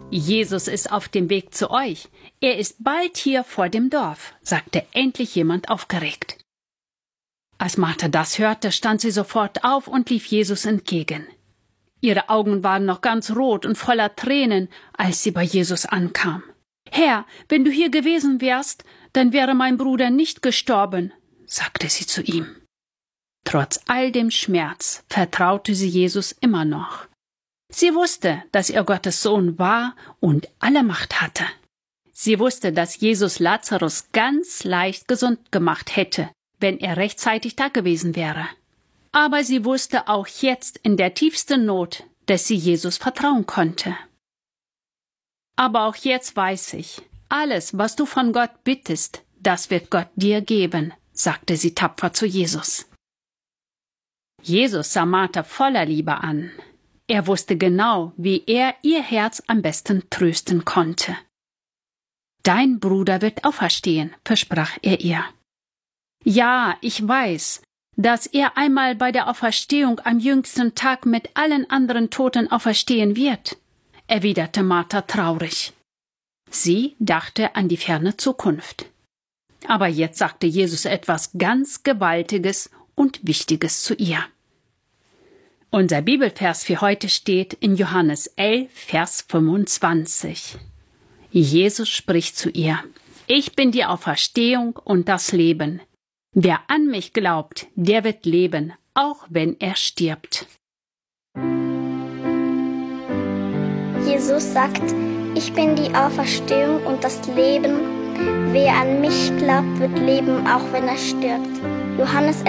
Jesus ist auf dem Weg zu euch. Er ist bald hier vor dem Dorf, sagte endlich jemand aufgeregt. Als Martha das hörte, stand sie sofort auf und lief Jesus entgegen. Ihre Augen waren noch ganz rot und voller Tränen, als sie bei Jesus ankam. »Herr, wenn du hier gewesen wärst, dann wäre mein Bruder nicht gestorben«, sagte sie zu ihm. Trotz all dem Schmerz vertraute sie Jesus immer noch. Sie wusste, dass er Gottes Sohn war und alle Macht hatte. Sie wusste, dass Jesus Lazarus ganz leicht gesund gemacht hätte, wenn er rechtzeitig da gewesen wäre. Aber sie wusste auch jetzt in der tiefsten Not, dass sie Jesus vertrauen konnte. Aber auch jetzt weiß ich, alles, was du von Gott bittest, das wird Gott dir geben, sagte sie tapfer zu Jesus. Jesus sah Martha voller Liebe an. Er wusste genau, wie er ihr Herz am besten trösten konnte. »Dein Bruder wird auferstehen«, versprach er ihr. »Ja, ich weiß, dass er einmal bei der Auferstehung am jüngsten Tag mit allen anderen Toten auferstehen wird«, erwiderte Martha traurig. Sie dachte an die ferne Zukunft. Aber jetzt sagte Jesus etwas ganz Gewaltiges und Wichtiges zu ihr. Unser Bibelvers für heute steht in Johannes 11, Vers 25. Jesus spricht zu ihr: »Ich bin die Auferstehung und das Leben. Wer an mich glaubt, der wird leben, auch wenn er stirbt.« Jesus sagt: Ich bin die Auferstehung und das Leben. Wer an mich glaubt, wird leben, auch wenn er stirbt. Johannes